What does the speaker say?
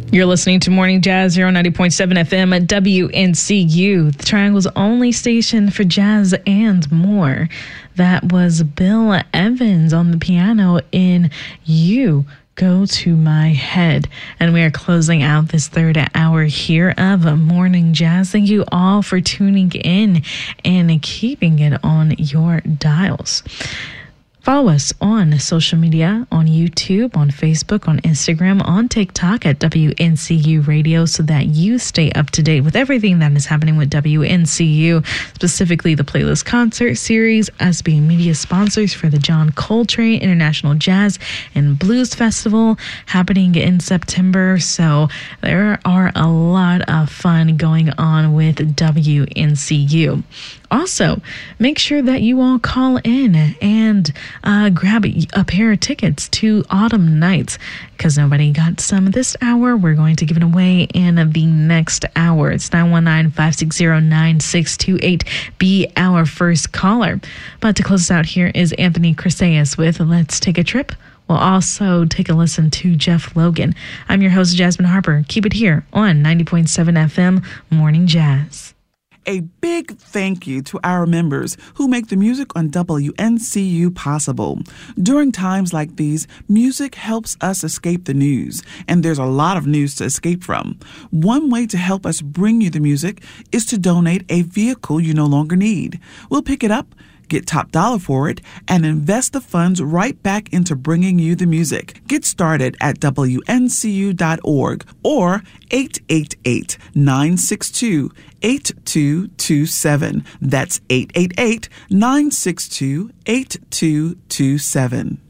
You're listening to Morning Jazz here on 90.7 FM at WNCU, the Triangle's only station for jazz and more. That was Bill Evans on the piano in You Go to My Head. And we are closing out this third hour here of Morning Jazz. Thank you all for tuning in and keeping it on your dials. Follow us on social media, on YouTube, on Facebook, on Instagram, on TikTok at WNCU Radio so that you stay up to date with everything that is happening with WNCU, specifically the Playlist Concert Series, us being media sponsors for the John Coltrane International Jazz and Blues Festival happening in September. So there are a lot of fun going on with WNCU. Also, make sure that you all call in and grab a pair of tickets to Autumn Nights, because nobody got some this hour. We're going to give it away in the next hour. It's 919-560-9628. Be our first caller. But to close us out, here is Anthony Chrysaeus with Let's Take a Trip. We'll also take a listen to Jeff Logan. I'm your host, Jasmine Harper. Keep it here on 90.7 FM Morning Jazz. A big thank you to our members who make the music on WNCU possible. During times like these, music helps us escape the news, and there's a lot of news to escape from. One way to help us bring you the music is to donate a vehicle you no longer need. We'll pick it up, get top dollar for it, and invest the funds right back into bringing you the music. Get started at WNCU.org or 888-962-8227. That's 888-962-8227.